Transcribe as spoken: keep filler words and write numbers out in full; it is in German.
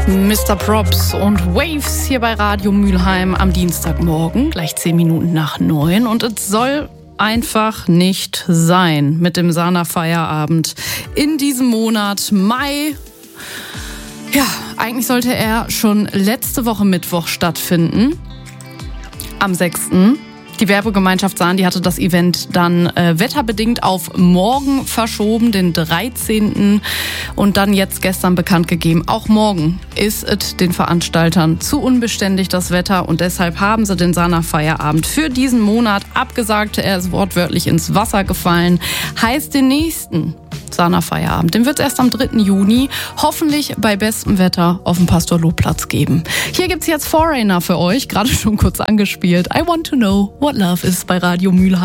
Mister Props und Waves hier bei Radio Mülheim am Dienstagmorgen, gleich zehn Minuten nach neun. Und es soll einfach nicht sein mit dem Sana-Feierabend in diesem Monat Mai. Ja, eigentlich sollte er schon letzte Woche Mittwoch stattfinden, am sechsten Die Werbegemeinschaft Sahn, die hatte das Event dann äh, wetterbedingt auf morgen verschoben, den dreizehnten Und dann jetzt gestern bekannt gegeben, auch morgen ist es den Veranstaltern zu unbeständig, das Wetter. Und deshalb haben sie den Sana-Feierabend für diesen Monat abgesagt. Er ist wortwörtlich ins Wasser gefallen. Heißt den nächsten Sana-Feierabend, den wird es erst am dritten Juni hoffentlich bei bestem Wetter auf dem Pastor-Loh-Platz geben. Hier gibt's jetzt Foreigner für euch, gerade schon kurz angespielt. I want to know what love is bei Radio Mülheim.